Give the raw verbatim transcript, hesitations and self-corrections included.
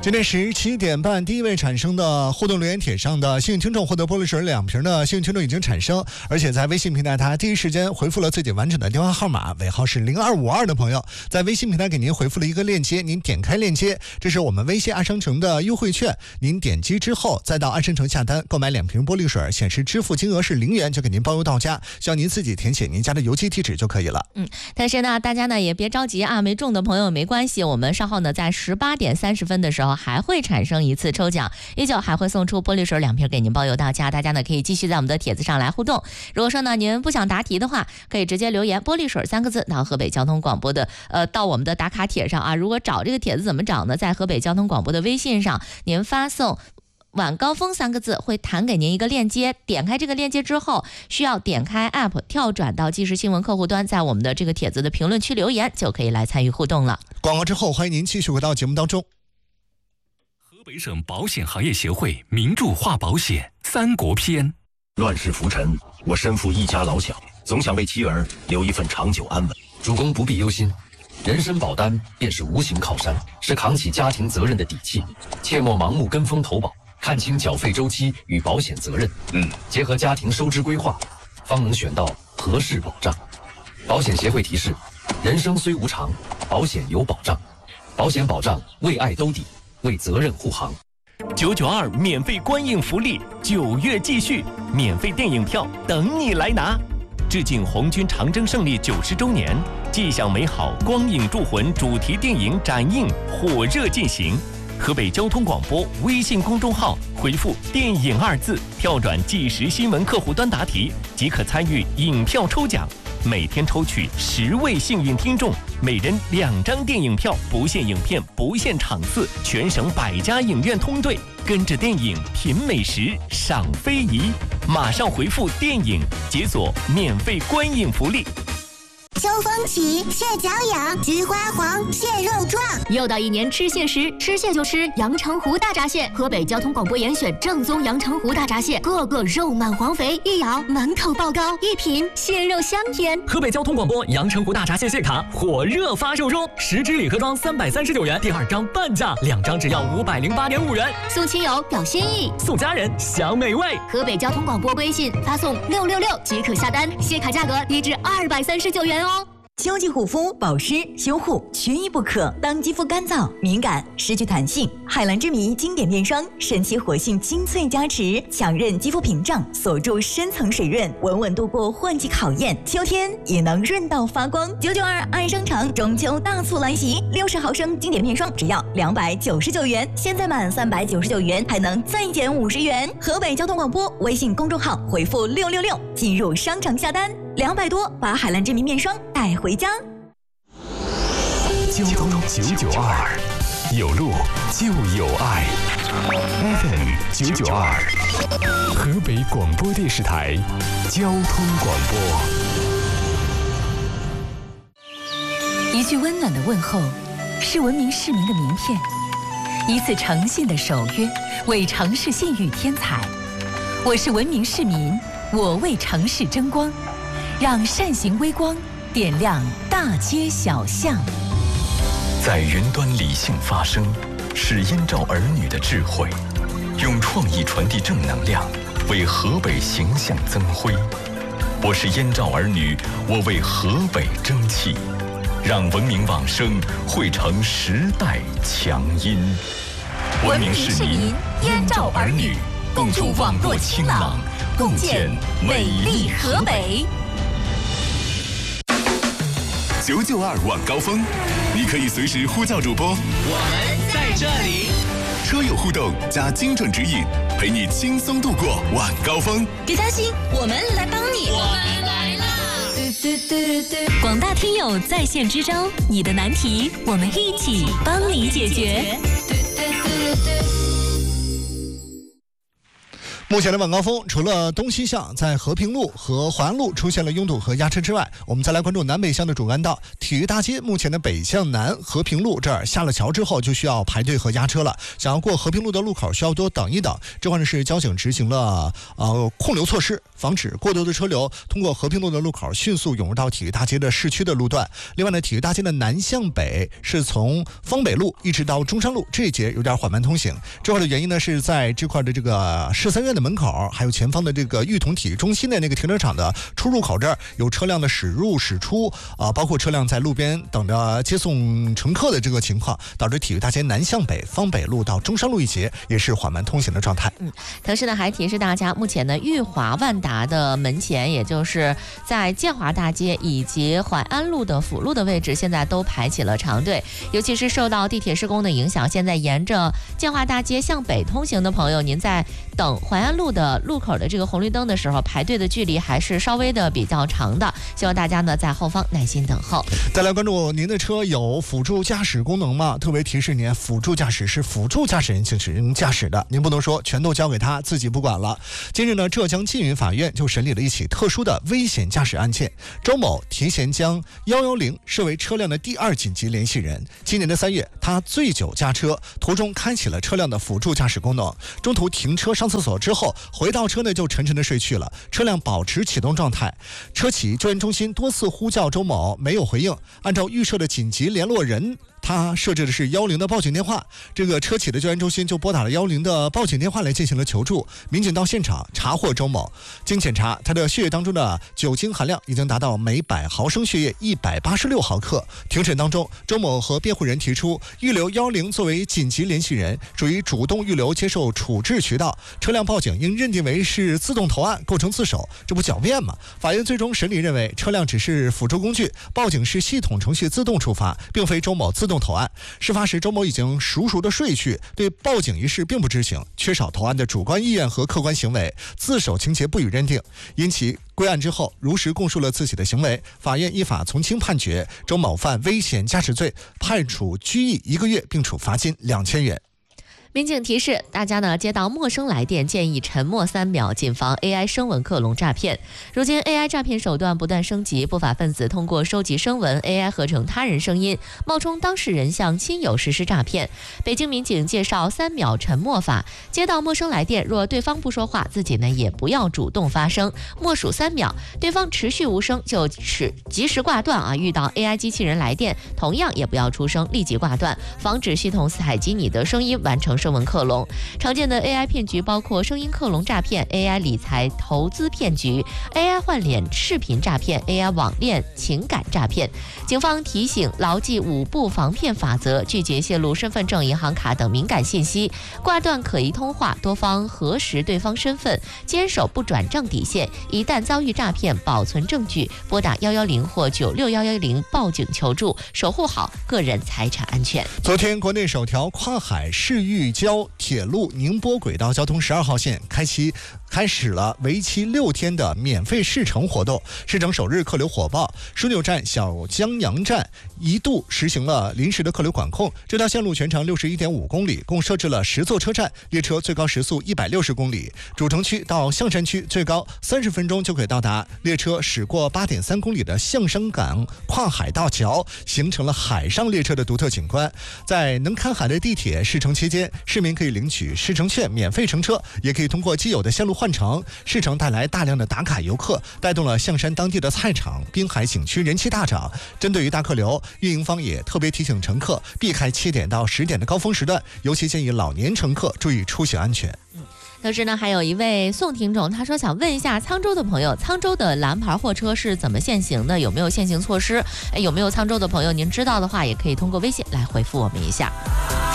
今天十七点半，第一位产生的互动留言帖上的幸运听众获得玻璃水两瓶的幸运听众已经产生，而且在微信平台他第一时间回复了自己完整的电话号码，尾号是零二五二的朋友，在微信平台给您回复了一个链接，您点开链接，这是我们微信爱商城的优惠券，您点击之后再到爱商城下单购买两瓶玻璃水，显示支付金额是零元，就给您包邮到家，需要您自己填写您家的邮寄地址就可以了。 嗯，但是呢，大家呢也别着急啊，没中的朋友没关系，我们稍后呢在十八点三十分的时候还会产生一次抽奖，依旧还会送出玻璃水两瓶给您包邮到家，大家呢可以继续在我们的帖子上来互动。如果说呢您不想答题的话，可以直接留言玻璃水三个字到河北交通广播的呃到我们的打卡帖上啊。如果找这个帖子怎么找呢？在河北交通广播的微信上，您发送晚高峰三个字，会弹给您一个链接，点开这个链接之后，需要点开 app 跳转到即时新闻客户端，在我们的这个帖子的评论区留言，就可以来参与互动了。 广告之后，欢迎您继续回到节目当中。 河北省保险行业协会名著化保险三国篇。 乱世浮沉，我身负一家老小，总想为妻儿留一份长久安稳。 主公不必忧心，人身保单便是无形靠山，是扛起家庭责任的底气。切莫盲目跟风投保，看清缴费周期与保险责任，嗯，结合家庭收支规划，方能选到合适保障。保险协会提示：人生虽无常，保险有保障。保险保障为爱兜底，为责任护航。 九九二免费观影福利，九月继续，免费电影票等你来拿。致敬红军长征胜利九十周年，迹象美好光影铸魂主题电影展映火热进行。河北交通广播微信公众号回复电影二字，跳转即时新闻客户端答题，即可参与影票抽奖。每天抽取十位幸运听众，每人两张电影票，不限影片，不限场次，全省百家影院通兑，跟着电影品美食，赏非遗。马上回复电影，解锁免费观影福利。 秋风起，蟹脚痒，菊花黄，蟹肉壮。 又到一年吃蟹时，吃蟹就吃阳澄湖大闸蟹。河北交通广播严选正宗阳澄湖大闸蟹，个个肉满黄肥，一咬满口爆膏，一品蟹肉香甜。 河北交通广播阳澄湖大闸蟹蟹卡火热发售中，十支礼盒装三百三十九元，第二张半价，两张只要五百零八点五元。 送亲友表心意， 送家人享美味。 河北交通广播微信发送六六六即可下单，蟹卡价格低至二百三十九元哦。 秋季护肤、保湿、修护缺一不可。当肌肤干燥、敏感、失去弹性，海蓝之谜经典面霜神奇活性精粹加持，强韧肌肤屏障，锁住深层水润，稳稳度过换季考验。秋天也能润到发光。九九二爱商场中秋大促来袭，六十毫升经典面霜只要两百九十九元，现在满三百九十九元还能再减五十元。河北交通广播微信公众号回复六六六进入商场下单。两百多，把海蓝之谜面霜带回家。 交通九九二，有路就有爱。F M 九九二，河北广播电视台交通广播。 一句温暖的问候，是文明市民的名片；一次诚信的守约，为城市信誉添彩。我是文明市民，我为城市争光。让善行微光点亮大街小巷。 在云端理性发声，是燕赵儿女的智慧，用创意传递正能量，为河北形象增辉。我是燕赵儿女，我为河北争气，让文明往声汇成时代强音。文明市民，燕赵儿女，共筑网络清朗，共建美丽河北。 九九二晚高峰，你可以随时呼叫主播，我们在这里。 车友互动加精准指引，陪你轻松度过晚高峰。 别担心，我们来帮你。 我们来啦！ 广大听友在线支招，你的难题我们一起帮你解决。 目前的晚高峰，除了东西向在和平路和淮安路出现了拥堵和压车之外，我们再来关注南北向的主干道体育大街。目前的北向南和平路这儿下了桥之后就需要排队和压车了，想要过和平路的路口需要多等一等。这块呢是交警执行了呃控流措施，防止过多的车流通过和平路的路口迅速涌入到体育大街的市区的路段。另外呢，体育大街的南向北是从方北路一直到中山路，这一节有点缓慢通行。这块的原因呢是在这块的这个市三院的门口，还有前方的这个裕彤体育中心的那个停车场的出入口这儿有车辆的驶入驶出啊、呃，包括车辆在路边等着接送乘客的这个情况，导致体育大街南向北方北路到中山路一节也是缓慢通行的状态。 嗯，同时呢还提示大家，目前呢裕华万达的门前，也就是在建华大街以及淮安路的辅路的位置，现在都排起了长队，尤其是受到地铁施工的影响，现在沿着建华大街向北通行的朋友，您在等淮安路的路口的这个红绿灯的时候，排队的距离还是稍微的比较长的，希望大家呢在后方耐心等候。 再来关注，您的车有辅助驾驶功能吗？特别提示您，辅助驾驶是辅助驾驶人行驶驾驶的，您不能说全都交给他自己不管了。近日呢，浙江缙云法院就审理了一起特殊的危险驾驶案件，周某提前将一一零设为车辆的第二紧急联系人。今年的三月，他醉酒驾车，途中开启了车辆的辅助驾驶功能，中途停车上厕所之后回到车内就沉沉的睡去了，车辆保持启动状态。车企救援中心多次呼叫周某没有回应，按照预设的紧急联络人，他设置的是一零的报警电话，这个车企的救援中心就拨打了一零的报警电话来进行了求助。民警到现场查获周某，经检查，他的血液当中的酒精含量已经达到每百毫升血液一百八十六毫克。庭审当中，周某和辩护人提出，预留一零作为紧急联系人，属于主动预留接受处置渠道，车辆报警应认定为是自动投案，构成自首，这不狡辩吗？法院最终审理认为，车辆只是辅助工具，报警是系统程序自动触发，并非周某自动投案。事发时，周某已经熟熟的睡去，对报警一事并不知情，缺少投案的主观意愿和客观行为，自首情节不予认定。因其归案之后如实供述了自己的行为，法院依法从轻判决周某犯危险驾驶罪，判处拘役一个月，并处罚金两千元。 民警提示大家呢，接到陌生来电建议沉默三秒，谨防 A I 声纹克隆诈骗。如今 A I 诈骗手段不断升级，不法分子通过收集声纹 A I 合成他人声音，冒充当事人向亲友实施诈骗。北京民警介绍三秒沉默法，接到陌生来电，若对方不说话，自己呢也不要主动发声，默数三秒，对方持续无声就及时挂断啊。遇到 A I 机器人来电，同样也不要出声，立即挂断，防止系统采集你的声音完成声纹克隆。常见的 A I 骗局包括声音克隆诈骗、A I 理财投资骗局、A I 换脸视频诈骗、A I 网恋情感诈骗。警方提醒牢记五步防骗法则，拒绝泄露身份证、银行卡等敏感信息，挂断可疑通话，多方核实对方身份，坚守不转账底线。一旦遭遇诈骗，保存证据，拨打一一零或九六一一零报警求助，守护好个人财产安全。 昨天，国内首条跨海市域交铁路宁波轨道交通十二号线开启开始了为期六天的免费试乘活动。试乘首日客流火爆，枢纽站小江阳站一度实行了临时的客流管控。这条线路全长六十一点五公里，共设置了十座车站，列车最高时速一百六十公里。主城区到象山区最高三十分钟就可以到达。列车驶过八点三公里的象山港跨海大桥，形成了海上列车的独特景观。在能看海的地铁试乘期间，市民可以领取试乘券免费乘车，也可以通过既有的线路换乘。试乘带来大量的打卡游客，带动了象山当地的菜场、滨海景区人气大涨。针对于大客流，运营方也特别提醒乘客避开七点到十点的高峰时段，尤其建议老年乘客注意出行安全。 嗯同时呢，还有一位宋听众，他说想问一下沧州的朋友，沧州的蓝牌货车是怎么限行的？有没有限行措施？哎，有没有沧州的朋友您知道的话，也可以通过微信来回复我们一下。